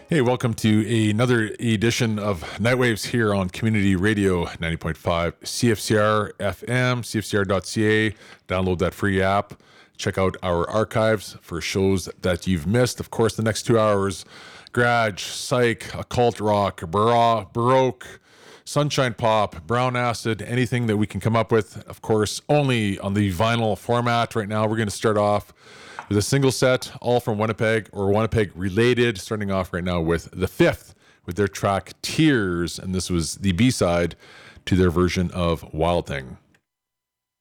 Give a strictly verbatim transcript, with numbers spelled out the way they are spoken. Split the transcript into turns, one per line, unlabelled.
Hey, welcome to another edition of Nightwaves here on Community Radio ninety point five C F C R F M, C F C R dot C A. Download that free app. Check out our archives for shows that you've missed. Of course, the next two hours, garage, psych, occult rock, bar- baroque, sunshine pop, brown acid, anything that we can come up with. Of course, only on the vinyl format. Right now, we're going to start off with a single set, all from Winnipeg or Winnipeg related, starting off right now with The Fifth with their track Tears, and this was the B-side to their version of Wild Thing.